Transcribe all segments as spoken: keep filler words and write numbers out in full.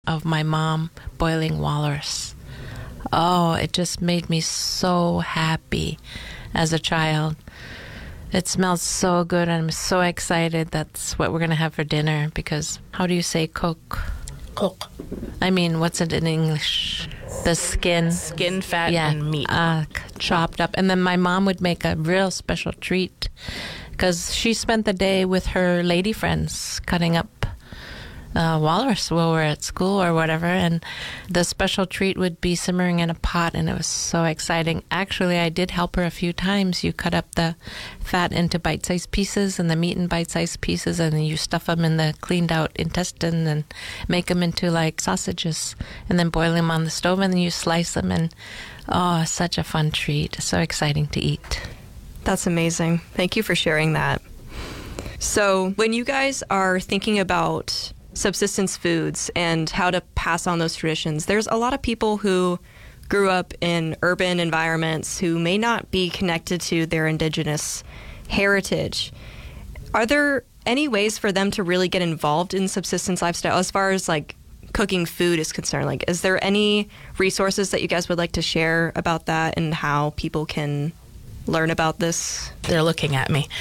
of my mom boiling walrus. Oh, it just made me so happy as a child. It smells so good, and I'm so excited that's what we're going to have for dinner, because how do you say cook? Cook. I mean, what's it in English? The skin. Skin, fat, yeah, and meat. Uh, chopped up. And then my mom would make a real special treat, because she spent the day with her lady friends cutting up uh, walrus while we were at school or whatever, and the special treat would be simmering in a pot, and it was so exciting. Actually, I did help her a few times. You cut up the fat into bite-sized pieces and the meat in bite-sized pieces, and then you stuff them in the cleaned-out intestine and make them into like sausages, and then boil them on the stove, and then you slice them, and oh, such a fun treat. So exciting to eat. That's amazing. Thank you for sharing that. So when you guys are thinking about subsistence foods and how to pass on those traditions, there's a lot of people who grew up in urban environments who may not be connected to their indigenous heritage. Are there any ways for them to really get involved in subsistence lifestyle as far as like cooking food is concerned? Like, is there any resources that you guys would like to share about that and how people can learn about this? They're looking at me.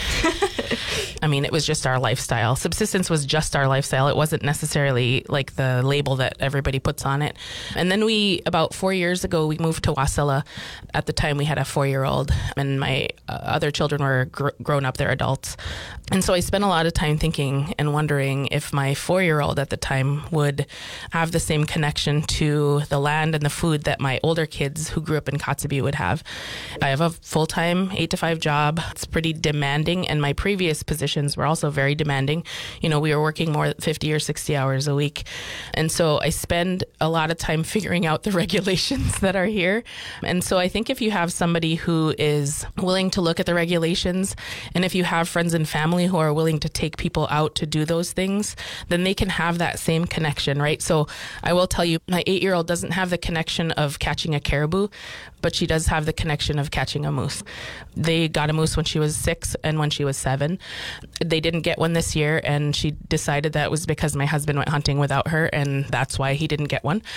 I mean, it was just our lifestyle. Subsistence was just our lifestyle. It wasn't necessarily like the label that everybody puts on it. And then we, about four years ago, we moved to Wasilla. At the time, we had a four-year-old, and my uh, other children were gr- grown up. They're adults. And so I spent a lot of time thinking and wondering if my four-year-old at the time would have the same connection to the land and the food that my older kids who grew up in Kotzebue would have. I have a full-time eight to five job. It's pretty demanding, and my previous positions were also very demanding. You know, we were working more than fifty or sixty hours a week. And so I spend a lot of time figuring out the regulations that are here. And so I think if you have somebody who is willing to look at the regulations, and if you have friends and family who are willing to take people out to do those things, then they can have that same connection, right? So I will tell you, my eight-year-old doesn't have the connection of catching a caribou, but she does have the connection of catching a moose. They got a moose when she was six and when she was seven. They didn't get one this year, and she decided that it was because my husband went hunting without her, and that's why he didn't get one.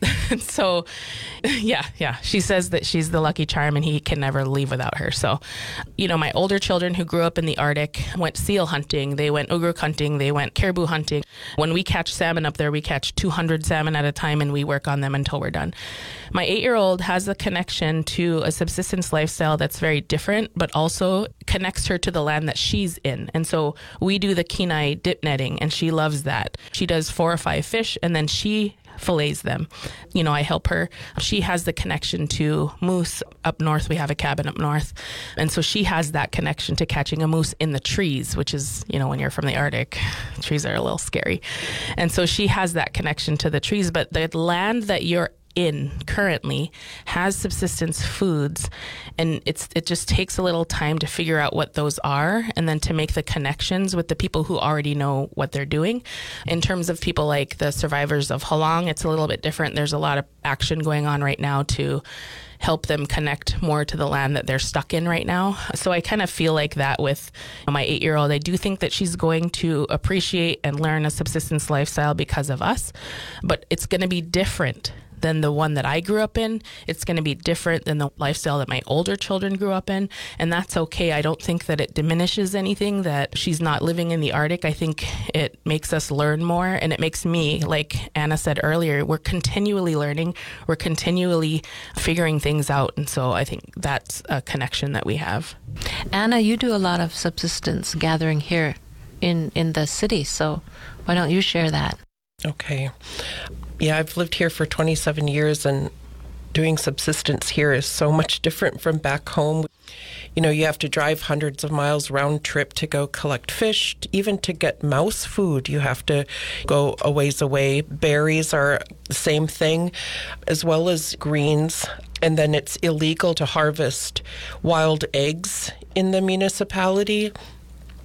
So, yeah, yeah. She says that she's the lucky charm, and he can never leave without her. So, you know, my older children who grew up in the Arctic went seal hunting. They went ugruk hunting. They went caribou hunting. When we catch salmon up there, we catch two hundred salmon at a time, and we work on them until we're done. My eight-year-old has a connection to a subsistence lifestyle that's very different, but also connects her to the land that she's in. And so we do the Kenai dip netting, and she loves that. She does four or five fish, and then she fillets them. You know, I help her. She has the connection to moose up north. We have a cabin up north. And so she has that connection to catching a moose in the trees, which is, you know, when you're from the Arctic, trees are a little scary. And so she has that connection to the trees. But the land that you're in currently has subsistence foods, and it's it just takes a little time to figure out what those are, and then to make the connections with the people who already know what they're doing. In terms of people like the survivors of Halong, it's a little bit different. There's a lot of action going on right now to help them connect more to the land that they're stuck in right now. So I kind of feel like that with my eight-year-old. I do think that she's going to appreciate and learn a subsistence lifestyle because of us, but it's going to be different than the one that I grew up in. It's going to be different than the lifestyle that my older children grew up in, and that's okay. I don't think that it diminishes anything that she's not living in the Arctic. I think it makes us learn more, and it makes me, like Anna said earlier, we're continually learning, we're continually figuring things out, and so I think that's a connection that we have. Anna, you do a lot of subsistence gathering here in, in the city, so why don't you share that? Okay. Yeah, I've lived here for twenty-seven years, and doing subsistence here is so much different from back home. You know, you have to drive hundreds of miles round trip to go collect fish. Even to get mouse food, you have to go a ways away. Berries are the same thing, as well as greens. And then it's illegal to harvest wild eggs in the municipality.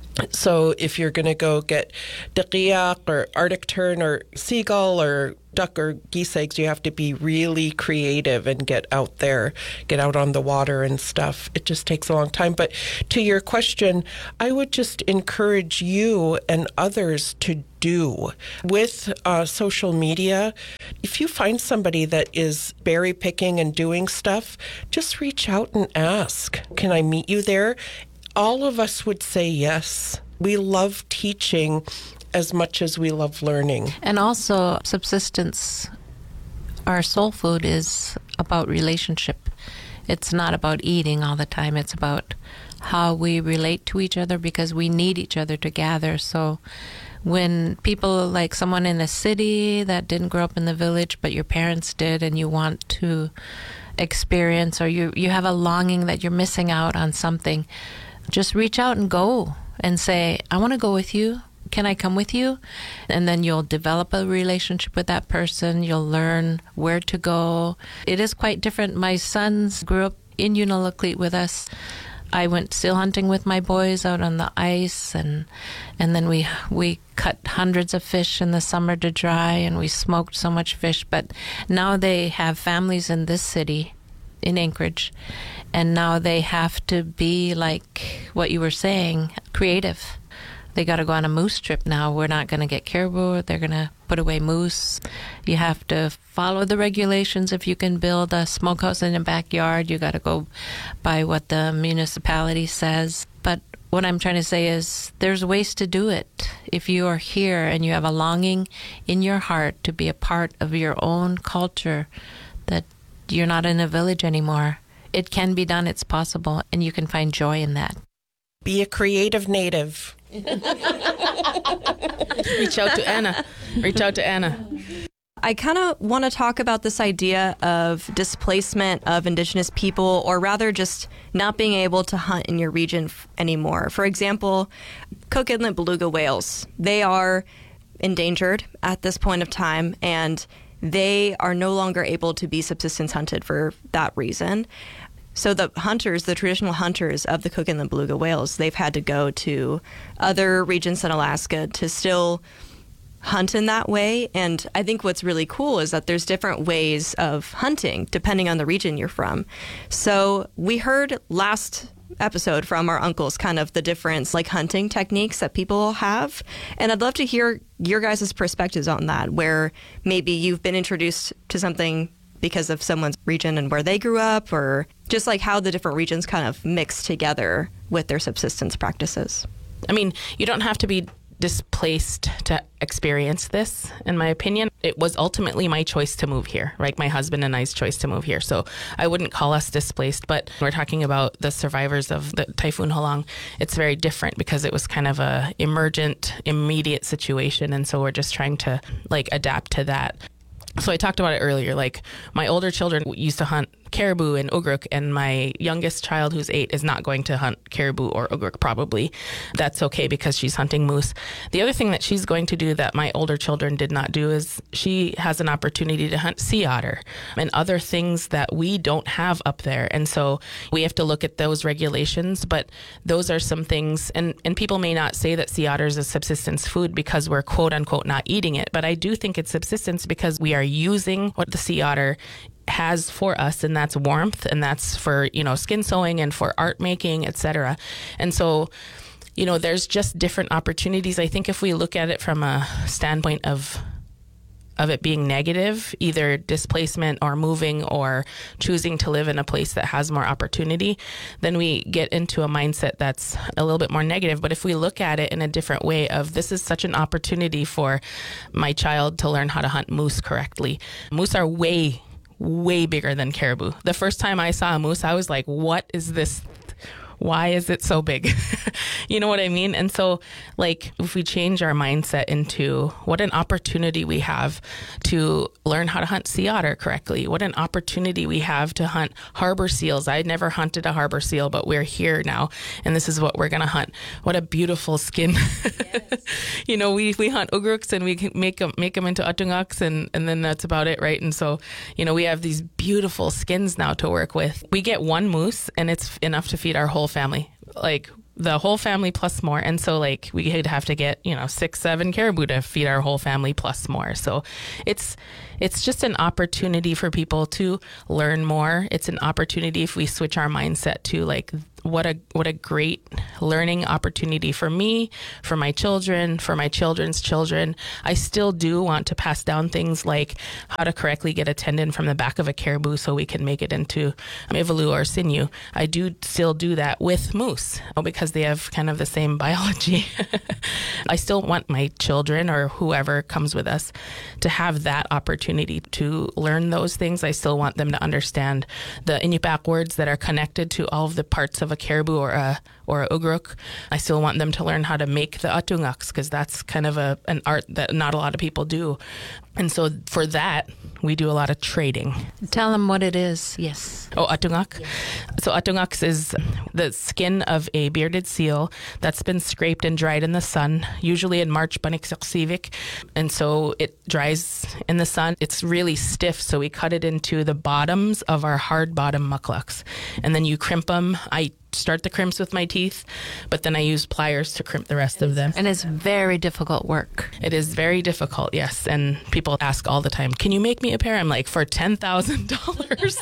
So if you're going to go get daqiaq or Arctic tern or seagull or duck or geese eggs, you have to be really creative and get out there, get out on the water and stuff. It just takes a long time. But to your question, I would just encourage you and others to do. With uh, social media, if you find somebody that is berry picking and doing stuff, just reach out and ask, can I meet you there? All of us would say yes. We love teaching as much as we love learning. And also, subsistence, our soul food is about relationship. It's not about eating all the time. It's about how we relate to each other because we need each other to gather. So when people, like someone in a city that didn't grow up in the village, but your parents did, and you want to experience, or you, you have a longing that you're missing out on something, just reach out and go and say, I want to go with you. Can I come with you? And then you'll develop a relationship with that person. You'll learn where to go. It is quite different. My sons grew up in Unalakleet with us. I went seal hunting with my boys out on the ice, and and then we we cut hundreds of fish in the summer to dry, and we smoked so much fish. But now they have families in this city, in Anchorage, and now they have to be, like what you were saying, creative. They got to go on a moose trip now. We're not going to get caribou. They're going to put away moose. You have to follow the regulations. If you can build a smokehouse in a backyard, you got to go by what the municipality says. But what I'm trying to say is there's ways to do it. If you are here and you have a longing in your heart to be a part of your own culture, that you're not in a village anymore, it can be done. It's possible, and you can find joy in that. Be a creative native. Reach out to Anna. Reach out to Anna. I kind of want to talk about this idea of displacement of Indigenous people, or rather just not being able to hunt in your region f- anymore. For example, Cook Inlet beluga whales. They are endangered at this point of time, and they are no longer able to be subsistence hunted for that reason. So the hunters, the traditional hunters of the Cook Inlet beluga whales, they've had to go to other regions in Alaska to still hunt in that way. And I think what's really cool is that there's different ways of hunting depending on the region you're from. So we heard last episode from our uncles kind of the difference, like hunting techniques that people have. And I'd love to hear your guys' perspectives on that, where maybe you've been introduced to something because of someone's region and where they grew up, or just like how the different regions kind of mix together with their subsistence practices. I mean, you don't have to be displaced to experience this, in my opinion. It was ultimately my choice to move here, right? My husband and I's choice to move here. So I wouldn't call us displaced, but we're talking about the survivors of the Typhoon Halong. It's very different because it was kind of a emergent, immediate situation. And so we're just trying to like adapt to that. So I talked about it earlier, like my older children used to hunt caribou and ugruk, and my youngest child, who's eight, is not going to hunt caribou or ugruk probably. That's okay because she's hunting moose. The other thing that she's going to do that my older children did not do is she has an opportunity to hunt sea otter and other things that we don't have up there. And so we have to look at those regulations, but those are some things, and, and people may not say that sea otter is a subsistence food because we're quote unquote not eating it, but I do think it's subsistence because we are using what the sea otter has for us, and that's warmth, and that's for, you know, skin sewing and for art making, et cetera. And so, you know, there's just different opportunities. I think if we look at it from a standpoint of of it being negative, either displacement or moving or choosing to live in a place that has more opportunity, then we get into a mindset that's a little bit more negative. But if we look at it in a different way of this is such an opportunity for my child to learn how to hunt moose correctly. Moose are way way bigger than caribou. The first time I saw a moose, I was like, what is this? Why is it so big? You know what I mean? And so, like, if we change our mindset into what an opportunity we have to learn how to hunt sea otter correctly, what an opportunity we have to hunt harbor seals. I'd never hunted a harbor seal, but we're here now, and this is what we're going to hunt. What a beautiful skin. Yes. You know, we, we hunt ugruks, and we can make them, make them into atungaks, and, and then that's about it, right? And so, you know, we have these beautiful skins now to work with. We get one moose, and it's enough to feed our whole family. Like, the whole family plus more. And so like we'd have to get, you know, six, seven caribou to feed our whole family plus more. So it's, it's just an opportunity for people to learn more. It's an opportunity if we switch our mindset to like, what a what a great learning opportunity for me, for my children, for my children's children. I still do want to pass down things like how to correctly get a tendon from the back of a caribou so we can make it into mivaloo or sinew. I do still do that with moose because they have kind of the same biology. I still want my children or whoever comes with us to have that opportunity to learn those things. I still want them to understand the Inupiaq words that are connected to all of the parts of a caribou or a or a ugruk. I still want them to learn how to make the atungaks because that's kind of a an art that not a lot of people do. And so for that, we do a lot of trading. Tell them what it is. Yes. Oh, atungak. Yes. So atungaks is the skin of a bearded seal that's been scraped and dried in the sun, usually in March Baniksakcivik. And so it dries in the sun. It's really stiff, so we cut it into the bottoms of our hard bottom muklaks. And then you crimp them. I start the crimps with my teeth, but then I use pliers to crimp the rest of them. And it's very difficult work. It is very difficult, yes. And people ask all the time, can you make me a pair? I'm like, for ten thousand dollars.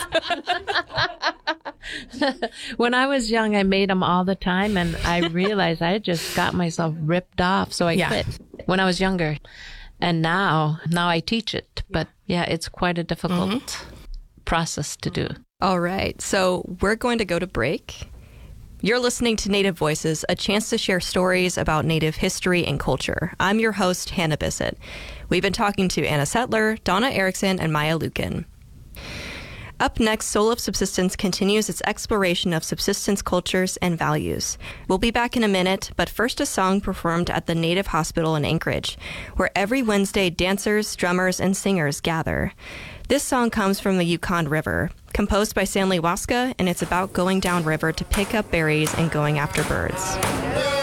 When I was young, I made them all the time, and I realized I just got myself ripped off, so I yeah. quit when I was younger. And now, now I teach it. But yeah, it's quite a difficult mm-hmm. process to do. All right, so we're going to go to break. You're listening to Native Voices, a chance to share stories about Native history and culture. I'm your host, Hannah Bissett. We've been talking to Anna Settler, Donna Erickson, and Maya Lukin. Up next, Soul of Subsistence continues its exploration of subsistence cultures and values. We'll be back in a minute, but first a song performed at the Native Hospital in Anchorage, where every Wednesday dancers, drummers, and singers gather. This song comes from the Yukon River, composed by Stanley Waska, and it's about going down river to pick up berries and going after birds.